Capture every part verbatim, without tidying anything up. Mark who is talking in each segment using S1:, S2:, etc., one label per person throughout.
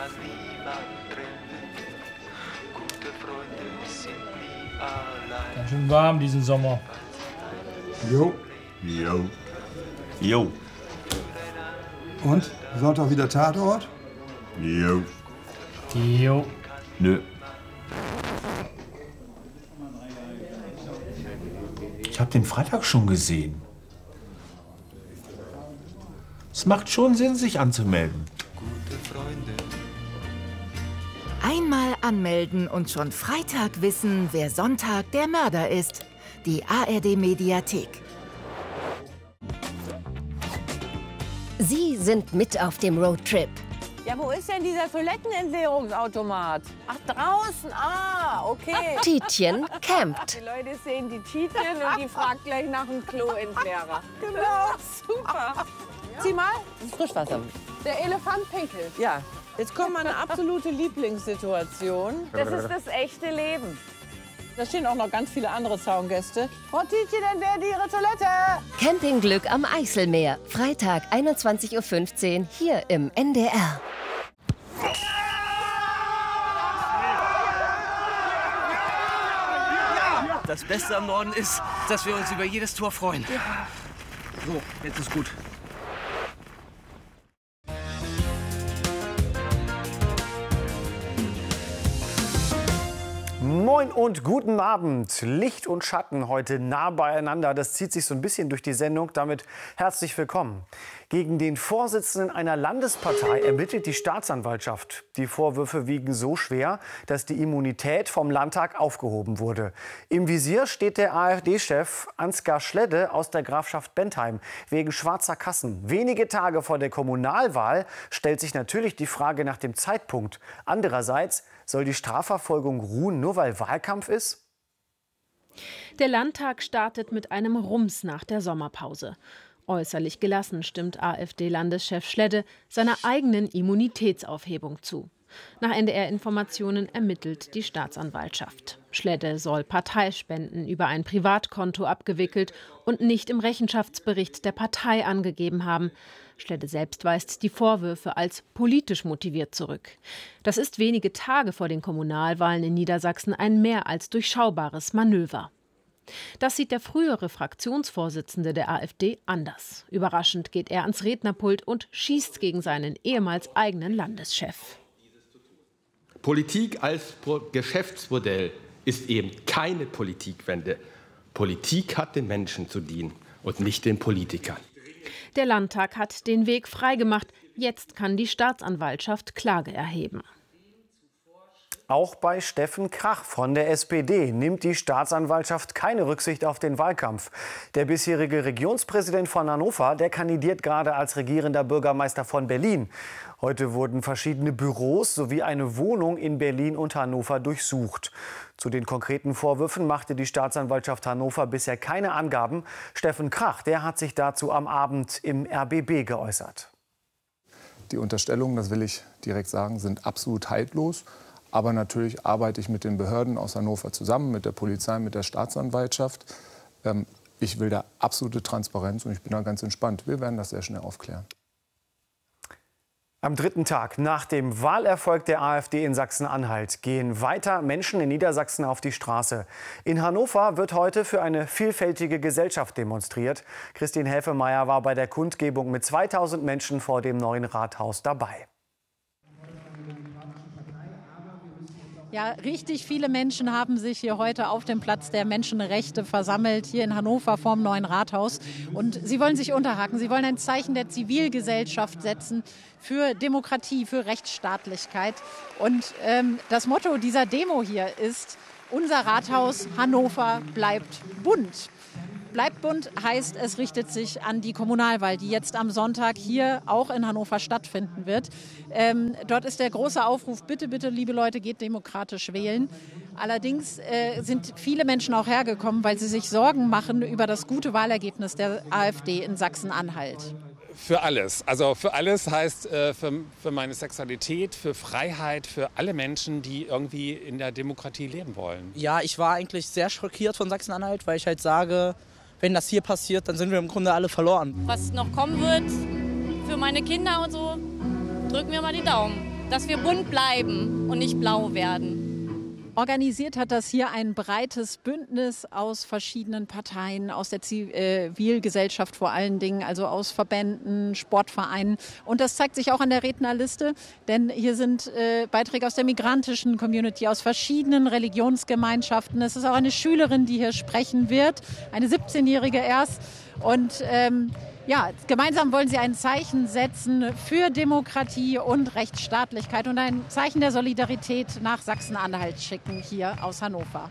S1: kann niemand trennen. Gute Freunde sind nie allein.
S2: Ganz schön warm diesen Sommer.
S3: Jo.
S4: Jo. Jo.
S3: Und? Sonntag wieder Tatort?
S4: Jo.
S2: Jo.
S4: Nö. Ich hab den Freitag schon gesehen. Es macht schon Sinn, sich anzumelden.
S5: Einmal anmelden und schon Freitag wissen, wer Sonntag der Mörder ist. Die A R D-Mediathek.
S6: Sie sind mit auf dem Roadtrip.
S7: Ja, wo ist denn dieser Toilettenentleerungsautomat? Ach, draußen. Ah, okay.
S6: Tietjen campt.
S7: Die Leute sehen die Tietjen und die fragt gleich nach dem Kloentleerer. Genau, super. Zieh mal. Frischwasser. Der Elefant pinkelt. Ja. Jetzt kommt meine absolute Lieblingssituation. Das ist das echte Leben. Da stehen auch noch ganz viele andere Zaungäste. Frau Tietjen, entleert Ihre Toilette.
S6: Campingglück am Eiselmeer. Freitag, einundzwanzig Uhr fünfzehn, hier im N D R.
S8: Das Beste am Norden ist, dass wir uns über jedes Tor freuen. Ja. So, jetzt ist gut.
S9: Moin und guten Abend. Licht und Schatten heute nah beieinander. Das zieht sich so ein bisschen durch die Sendung. Damit herzlich willkommen. Gegen den Vorsitzenden einer Landespartei ermittelt die Staatsanwaltschaft. Die Vorwürfe wiegen so schwer, dass die Immunität vom Landtag aufgehoben wurde. Im Visier steht der AfD-Chef Ansgar Schledde aus der Grafschaft Bentheim wegen schwarzer Kassen. Wenige Tage vor der Kommunalwahl stellt sich natürlich die Frage nach dem Zeitpunkt. Andererseits, soll die Strafverfolgung ruhen, nur weil Wahlkampf ist?
S10: Der Landtag startet mit einem Rums nach der Sommerpause. Äußerlich gelassen stimmt AfD-Landeschef Schledde seiner eigenen Immunitätsaufhebung zu. Nach N D R-Informationen ermittelt die Staatsanwaltschaft. Schledde soll Parteispenden über ein Privatkonto abgewickelt und nicht im Rechenschaftsbericht der Partei angegeben haben. Schledde selbst weist die Vorwürfe als politisch motiviert zurück. Das ist wenige Tage vor den Kommunalwahlen in Niedersachsen ein mehr als durchschaubares Manöver. Das sieht der frühere Fraktionsvorsitzende der AfD anders. Überraschend geht er ans Rednerpult und schießt gegen seinen ehemals eigenen Landeschef.
S11: Politik als Geschäftsmodell ist eben keine Politikwende. Politik hat den Menschen zu dienen und nicht den Politikern.
S10: Der Landtag hat den Weg freigemacht. Jetzt kann die Staatsanwaltschaft Klage erheben.
S9: Auch bei Steffen Krach von der S P D nimmt die Staatsanwaltschaft keine Rücksicht auf den Wahlkampf. Der bisherige Regionspräsident von Hannover, der kandidiert gerade als regierender Bürgermeister von Berlin. Heute wurden verschiedene Büros sowie eine Wohnung in Berlin und Hannover durchsucht. Zu den konkreten Vorwürfen machte die Staatsanwaltschaft Hannover bisher keine Angaben. Steffen Krach, der hat sich dazu am Abend im R B B geäußert.
S12: Die Unterstellungen, das will ich direkt sagen, sind absolut haltlos. Aber natürlich arbeite ich mit den Behörden aus Hannover zusammen, mit der Polizei, mit der Staatsanwaltschaft. Ähm, ich will da absolute Transparenz und ich bin da ganz entspannt. Wir werden das sehr schnell aufklären.
S9: Am dritten Tag nach dem Wahlerfolg der AfD in Sachsen-Anhalt gehen weiter Menschen in Niedersachsen auf die Straße. In Hannover wird heute für eine vielfältige Gesellschaft demonstriert. Christine Helfemeier war bei der Kundgebung mit zweitausend Menschen vor dem neuen Rathaus dabei.
S13: Ja, richtig viele Menschen haben sich hier heute auf dem Platz der Menschenrechte versammelt, hier in Hannover vorm neuen Rathaus. Und sie wollen sich unterhaken, sie wollen ein Zeichen der Zivilgesellschaft setzen für Demokratie, für Rechtsstaatlichkeit. Und ähm, das Motto dieser Demo hier ist: Unser Rathaus Hannover bleibt bunt. Bleibt bunt heißt, es richtet sich an die Kommunalwahl, die jetzt am Sonntag hier auch in Hannover stattfinden wird. Ähm, dort ist der große Aufruf: Bitte, bitte, liebe Leute, geht demokratisch wählen. Allerdings äh, sind viele Menschen auch hergekommen, weil sie sich Sorgen machen über das gute Wahlergebnis der AfD in Sachsen-Anhalt.
S14: Für alles. Also für alles heißt äh, für, für meine Sexualität, für Freiheit, für alle Menschen, die irgendwie in der Demokratie leben wollen.
S15: Ja, ich war eigentlich sehr schockiert von Sachsen-Anhalt, weil ich halt sage, wenn das hier passiert, dann sind wir im Grunde alle verloren.
S16: Was noch kommen wird für meine Kinder und so, drücken wir mal die Daumen. dass wir bunt bleiben und nicht blau werden.
S13: Organisiert hat das hier ein breites Bündnis aus verschiedenen Parteien, aus der Zivilgesellschaft vor allen Dingen, also aus Verbänden, Sportvereinen. Und das zeigt sich auch an der Rednerliste, denn hier sind äh, Beiträge aus der migrantischen Community, aus verschiedenen Religionsgemeinschaften. Es ist auch eine Schülerin, die hier sprechen wird, eine siebzehnjährige erst. Und ähm, ja, gemeinsam wollen sie ein Zeichen setzen für Demokratie und Rechtsstaatlichkeit und ein Zeichen der Solidarität nach Sachsen-Anhalt schicken, hier aus Hannover.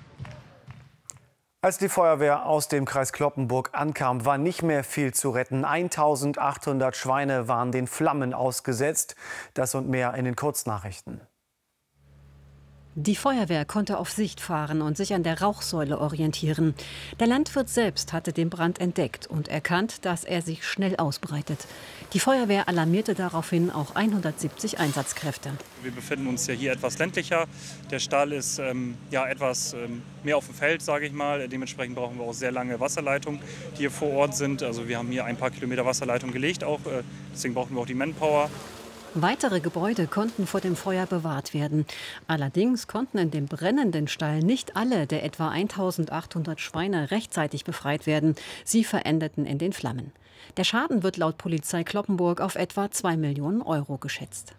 S9: Als die Feuerwehr aus dem Kreis Cloppenburg ankam, war nicht mehr viel zu retten. eintausendachthundert Schweine waren den Flammen ausgesetzt. Das und mehr in den Kurznachrichten.
S17: Die Feuerwehr konnte auf Sicht fahren und sich an der Rauchsäule orientieren. Der Landwirt selbst hatte den Brand entdeckt und erkannt, dass er sich schnell ausbreitet. Die Feuerwehr alarmierte daraufhin auch hundertsiebzig Einsatzkräfte.
S18: Wir befinden uns ja hier etwas ländlicher. Der Stall ist ähm, ja etwas ähm, mehr auf dem Feld, sage ich mal. Dementsprechend brauchen wir auch sehr lange Wasserleitungen, die hier vor Ort sind. Also wir haben hier ein paar Kilometer Wasserleitung gelegt, auch, äh, deswegen brauchen wir auch die Manpower.
S17: Weitere Gebäude konnten vor dem Feuer bewahrt werden. Allerdings konnten in dem brennenden Stall nicht alle der etwa eintausendachthundert Schweine rechtzeitig befreit werden. Sie verendeten in den Flammen. Der Schaden wird laut Polizei Cloppenburg auf etwa zwei Millionen Euro geschätzt.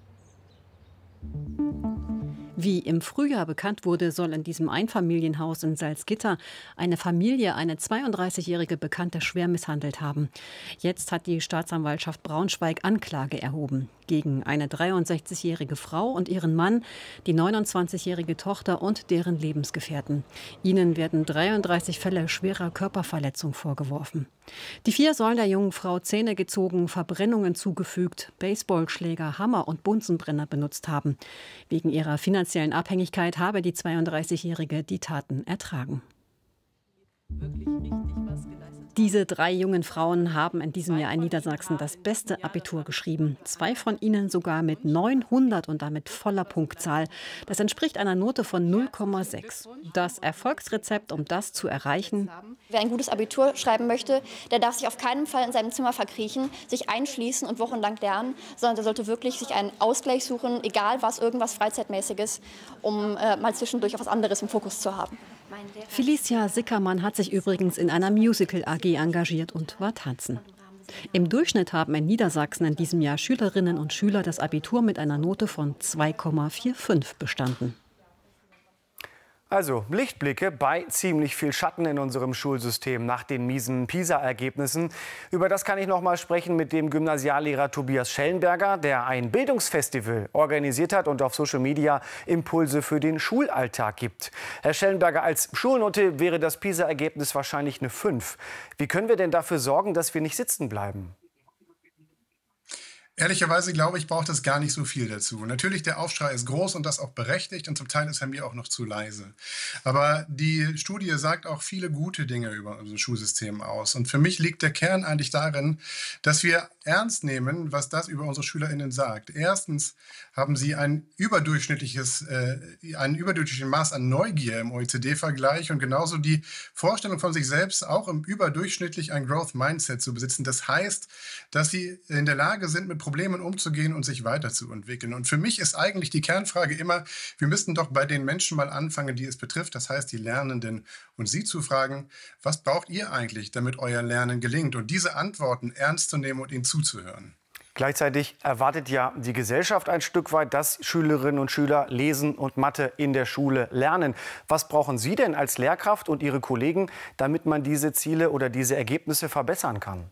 S17: Wie im Frühjahr bekannt wurde, soll in diesem Einfamilienhaus in Salzgitter eine Familie eine zweiunddreißigjährige Bekannte schwer misshandelt haben. Jetzt hat die Staatsanwaltschaft Braunschweig Anklage erhoben gegen eine dreiundsechzigjährige Frau und ihren Mann, die neunundzwanzigjährige Tochter und deren Lebensgefährten. Ihnen werden dreiunddreißig Fälle schwerer Körperverletzung vorgeworfen. Die vier sollen der jungen Frau Zähne gezogen, Verbrennungen zugefügt, Baseballschläger, Hammer und Bunsenbrenner benutzt haben. Wegen ihrer finanziellen Abhängigkeit habe die zweiunddreißigjährige die Taten ertragen. Diese drei jungen Frauen haben in diesem Jahr in Niedersachsen das beste Abitur geschrieben. Zwei von ihnen sogar mit neunhundert und damit voller Punktzahl. Das entspricht einer Note von null Komma sechs. Das Erfolgsrezept, um das zu erreichen:
S19: Wer ein gutes Abitur schreiben möchte, der darf sich auf keinen Fall in seinem Zimmer verkriechen, sich einschließen und wochenlang lernen, sondern der sollte wirklich sich einen Ausgleich suchen, egal was, irgendwas Freizeitmäßiges, um äh, mal zwischendurch auf was anderes im Fokus zu haben.
S17: Felicia Sickermann hat sich übrigens in einer Musical-A G engagiert und war tanzen. Im Durchschnitt haben in Niedersachsen in diesem Jahr Schülerinnen und Schüler das Abitur mit einer Note von zwei Komma fünfundvierzig bestanden.
S9: Also Lichtblicke bei ziemlich viel Schatten in unserem Schulsystem nach den miesen PISA-Ergebnissen. Über das kann ich noch mal sprechen mit dem Gymnasiallehrer Tobias Schellenberger, der ein Bildungsfestival organisiert hat und auf Social Media Impulse für den Schulalltag gibt. Herr Schellenberger, als Schulnote wäre das PISA-Ergebnis wahrscheinlich eine fünf. Wie können wir denn dafür sorgen, dass wir nicht sitzen bleiben?
S20: Ehrlicherweise glaube ich, braucht es gar nicht so viel dazu. Natürlich, der Aufschrei ist groß und das auch berechtigt und zum Teil ist er mir auch noch zu leise. Aber die Studie sagt auch viele gute Dinge über unser Schulsystem aus. Und für mich liegt der Kern eigentlich darin, dass wir ernst nehmen, was das über unsere SchülerInnen sagt. Erstens haben sie ein überdurchschnittliches, äh, ein überdurchschnittliches Maß an Neugier im O E C D-Vergleich und genauso die Vorstellung von sich selbst, auch im überdurchschnittlich ein Growth Mindset zu besitzen. Das heißt, dass sie in der Lage sind, mit Problemen umzugehen und sich weiterzuentwickeln. Und für mich ist eigentlich die Kernfrage immer, wir müssten doch bei den Menschen mal anfangen, die es betrifft, das heißt die Lernenden, und sie zu fragen, was braucht ihr eigentlich, damit euer Lernen gelingt? Und diese Antworten ernst zu nehmen und ihnen zuzuhören.
S9: Gleichzeitig erwartet ja die Gesellschaft ein Stück weit, dass Schülerinnen und Schüler Lesen und Mathe in der Schule lernen. Was brauchen Sie denn als Lehrkraft und Ihre Kollegen, damit man diese Ziele oder diese Ergebnisse verbessern kann?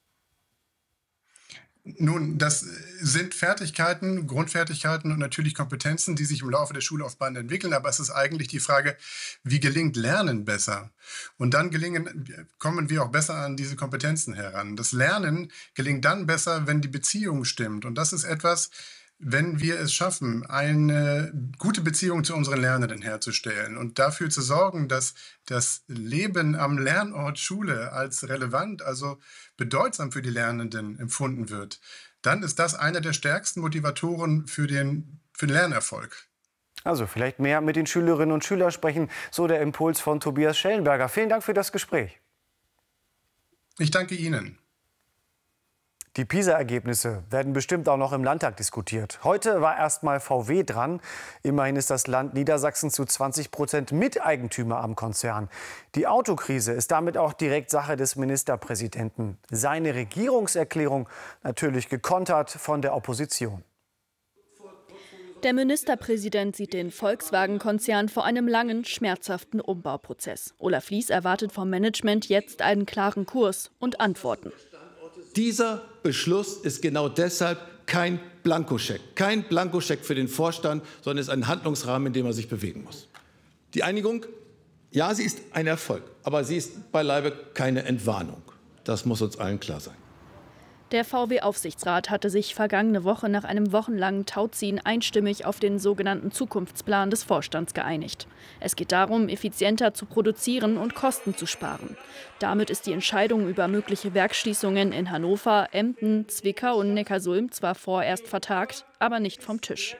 S20: Nun, das sind Fertigkeiten, Grundfertigkeiten und natürlich Kompetenzen, die sich im Laufe der Schullaufbahn entwickeln. Aber es ist eigentlich die Frage, wie gelingt Lernen besser? Und dann gelingen, kommen wir auch besser an diese Kompetenzen heran. Das Lernen gelingt dann besser, wenn die Beziehung stimmt. Und das ist etwas, wenn wir es schaffen, eine gute Beziehung zu unseren Lernenden herzustellen und dafür zu sorgen, dass das Leben am Lernort Schule als relevant, also bedeutsam für die Lernenden empfunden wird, dann ist das einer der stärksten Motivatoren für den, für den Lernerfolg.
S9: Also vielleicht mehr mit den Schülerinnen und Schülern sprechen, so der Impuls von Tobias Schellenberger. Vielen Dank für das Gespräch.
S20: Ich danke Ihnen.
S9: Die PISA-Ergebnisse werden bestimmt auch noch im Landtag diskutiert. Heute war erst mal V W dran. Immerhin ist das Land Niedersachsen zu zwanzig Prozent Miteigentümer am Konzern. Die Autokrise ist damit auch direkt Sache des Ministerpräsidenten. Seine Regierungserklärung natürlich gekontert von der Opposition.
S21: Der Ministerpräsident sieht den Volkswagen-Konzern vor einem langen, schmerzhaften Umbauprozess. Olaf Lies erwartet vom Management jetzt einen klaren Kurs und Antworten.
S22: Dieser Beschluss ist genau deshalb kein Blankoscheck. Kein Blankoscheck für den Vorstand, sondern ist ein Handlungsrahmen, in dem er sich bewegen muss. Die Einigung, ja, sie ist ein Erfolg, aber sie ist beileibe keine Entwarnung. Das muss uns allen klar sein.
S21: Der V W-Aufsichtsrat hatte sich vergangene Woche nach einem wochenlangen Tauziehen einstimmig auf den sogenannten Zukunftsplan des Vorstands geeinigt. Es geht darum, effizienter zu produzieren und Kosten zu sparen. Damit ist die Entscheidung über mögliche Werksschließungen in Hannover, Emden, Zwickau und Neckarsulm zwar vorerst vertagt, aber nicht vom Tisch.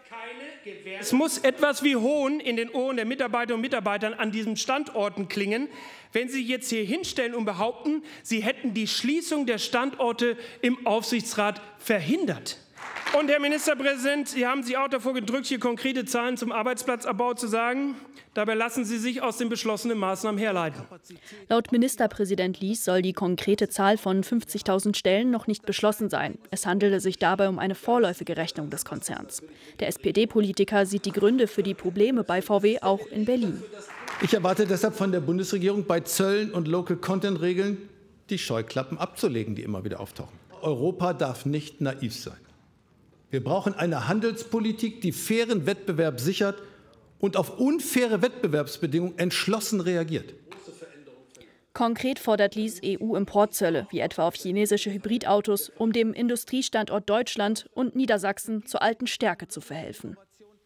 S23: Es muss etwas wie Hohn in den Ohren der Mitarbeiterinnen und Mitarbeiter an diesen Standorten klingen, wenn Sie jetzt hier hinstellen und behaupten, Sie hätten die Schließung der Standorte im Aufsichtsrat verhindert. Und Herr Ministerpräsident, Sie haben sich auch davor gedrückt, hier konkrete Zahlen zum Arbeitsplatzabbau zu sagen. Dabei lassen Sie sich aus den beschlossenen Maßnahmen herleiten.
S21: Laut Ministerpräsident Lies soll die konkrete Zahl von fünfzigtausend Stellen noch nicht beschlossen sein. Es handele sich dabei um eine vorläufige Rechnung des Konzerns. Der S P D-Politiker sieht die Gründe für die Probleme bei V W auch in Berlin.
S22: Ich erwarte deshalb von der Bundesregierung, bei Zöllen und Local-Content-Regeln die Scheuklappen abzulegen, die immer wieder auftauchen. Europa darf nicht naiv sein. Wir brauchen eine Handelspolitik, die fairen Wettbewerb sichert und auf unfaire Wettbewerbsbedingungen entschlossen reagiert.
S21: Konkret fordert Lies E U-Importzölle, wie etwa auf chinesische Hybridautos, um dem Industriestandort Deutschland und Niedersachsen zur alten Stärke zu verhelfen.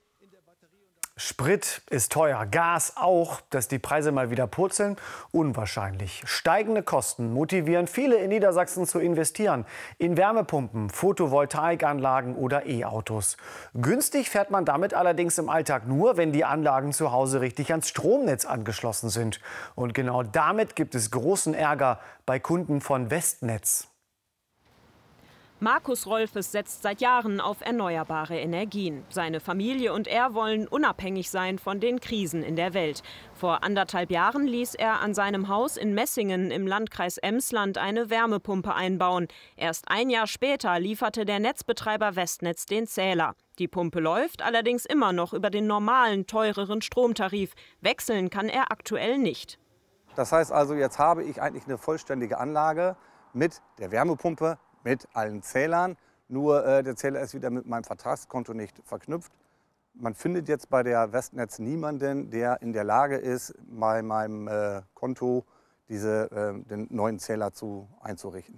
S9: Sprit ist teuer, Gas auch. Dass die Preise mal wieder purzeln? Unwahrscheinlich. Steigende Kosten motivieren viele in Niedersachsen zu investieren. In Wärmepumpen, Photovoltaikanlagen oder E-Autos. Günstig fährt man damit allerdings im Alltag nur, wenn die Anlagen zu Hause richtig ans Stromnetz angeschlossen sind. Und genau damit gibt es großen Ärger bei Kunden von Westnetz.
S24: Markus Rolfes setzt seit Jahren auf erneuerbare Energien. Seine Familie und er wollen unabhängig sein von den Krisen in der Welt. Vor anderthalb Jahren ließ er an seinem Haus in Messingen im Landkreis Emsland eine Wärmepumpe einbauen. Erst ein Jahr später lieferte der Netzbetreiber Westnetz den Zähler. Die Pumpe läuft allerdings immer noch über den normalen, teureren Stromtarif. Wechseln kann er aktuell nicht.
S25: Das heißt also, jetzt habe ich eigentlich eine vollständige Anlage mit der Wärmepumpe, mit allen Zählern, nur äh, der Zähler ist wieder mit meinem Vertragskonto nicht verknüpft. Man findet jetzt bei der Westnetz niemanden, der in der Lage ist, bei meinem äh, Konto diese, äh, den neuen Zähler zu, einzurichten.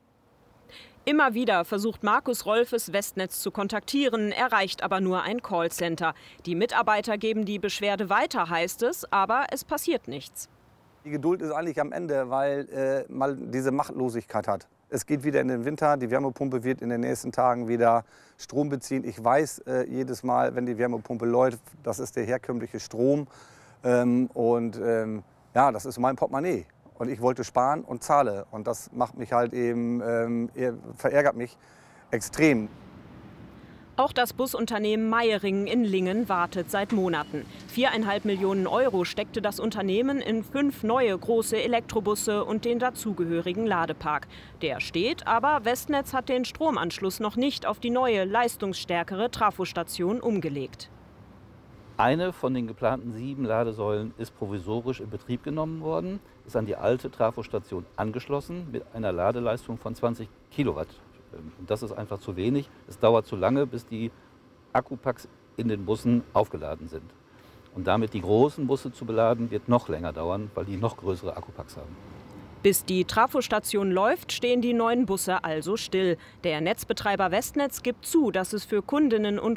S24: Immer wieder versucht Markus Rolfes, Westnetz zu kontaktieren, erreicht aber nur ein Callcenter. Die Mitarbeiter geben die Beschwerde weiter, heißt es, aber es passiert nichts.
S25: Die Geduld ist eigentlich am Ende, weil äh, man diese Machtlosigkeit hat. Es geht wieder in den Winter, die Wärmepumpe wird in den nächsten Tagen wieder Strom beziehen. Ich weiß äh, jedes Mal, wenn die Wärmepumpe läuft, das ist der herkömmliche Strom. Ähm, und ähm, ja, das ist mein Portemonnaie. Und ich wollte sparen und zahle. Und das macht mich halt eben, ähm, verärgert mich extrem.
S24: Auch das Busunternehmen Meyering in Lingen wartet seit Monaten. Viereinhalb Millionen Euro steckte das Unternehmen in fünf neue große Elektrobusse und den dazugehörigen Ladepark. Der steht, aber Westnetz hat den Stromanschluss noch nicht auf die neue, leistungsstärkere Trafostation umgelegt.
S26: Eine von den geplanten sieben Ladesäulen ist provisorisch in Betrieb genommen worden, ist an die alte Trafostation angeschlossen mit einer Ladeleistung von zwanzig Kilowatt. Und das ist einfach zu wenig. Es dauert zu lange, bis die Akkupacks in den Bussen aufgeladen sind. Und damit die großen Busse zu beladen, wird noch länger dauern, weil die noch größere Akkupacks haben.
S24: Bis die Trafostation läuft, stehen die neuen Busse also still. Der Netzbetreiber Westnetz gibt zu, dass es für Kundinnen und